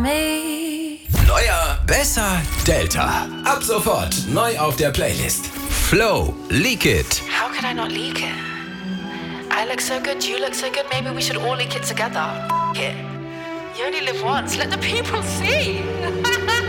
me. Neuer, besser, Delta. Ab sofort neu auf der Playlist. Flow, Leak It. How could I not leak it? I look so good, you look so good, maybe we should all leak it together. F it. You only live once, let the people see.